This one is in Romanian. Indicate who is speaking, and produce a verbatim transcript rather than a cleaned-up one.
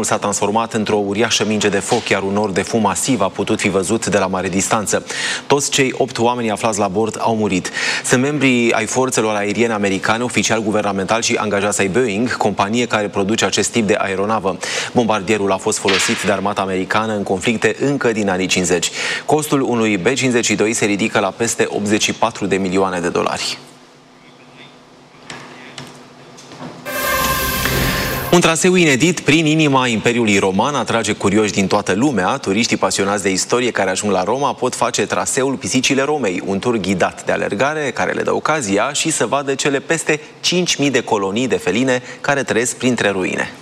Speaker 1: vulcanul s-a transformat într-o uriașă minge de foc, iar un nor de fum masiv a putut fi văzut de la mare distanță. Toți cei opt oameni aflați la bord au murit. Sunt membrii ai forțelor aeriene americane, oficiali guvernamentali și angajați ai Boeing, companie care produce acest tip de aeronavă. Bombardierul a fost folosit de armata americană în conflicte încă din anii cincizeci. Costul unui B cincizeci și doi se ridică la peste optzeci și patru de milioane de dolari. Un traseu inedit prin inima Imperiului Roman atrage curioși din toată lumea. Turiștii pasionați de istorie care ajung la Roma pot face traseul Pisicile Romei, un tur ghidat de alergare care le dă ocazia și să vadă cele peste cinci mii de colonii de feline care trăiesc printre ruine.